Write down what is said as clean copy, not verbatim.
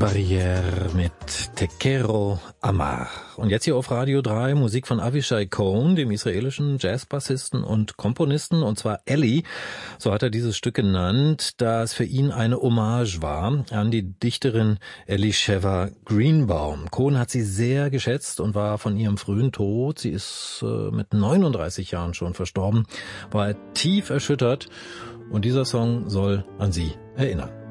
Barrière mit Te Quiero Amar. Und jetzt hier auf Radio 3 Musik von Avishai Cohen, dem israelischen Jazzbassisten und Komponisten, und zwar Ellie, so hat er dieses Stück genannt, das für ihn eine Hommage war an die Dichterin Elisheva Greenbaum. Cohen hat sie sehr geschätzt und war von ihrem frühen Tod, sie ist mit 39 Jahren schon verstorben, war er tief erschüttert, und dieser Song soll an sie erinnern.